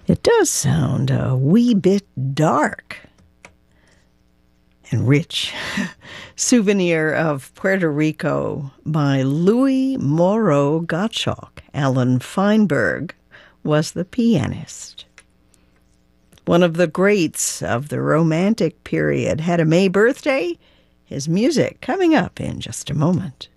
It does sound a wee bit dark and rich. Souvenir of Puerto Rico by Louis Moreau Gottschalk. Alan Feinberg was the pianist. One of the greats of the Romantic period had a May birthday. His music coming up in just a moment.